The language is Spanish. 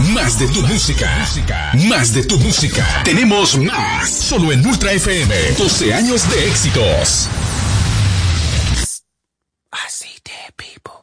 Más de tu música. Más de tu música. Tenemos más. Solo en Ultra FM. 12 años de éxitos.